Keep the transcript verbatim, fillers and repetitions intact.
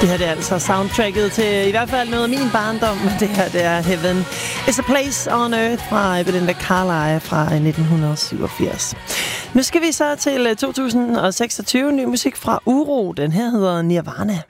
Det her det er altså soundtracket til i hvert fald noget af min barndom. Det her det er Heaven is a Place on Earth fra Belinda Carlisle fra nitten syvogfirs. Nu skal vi så til to tusind seksogtyve. Ny musik fra Uro. Den her hedder Nirvana.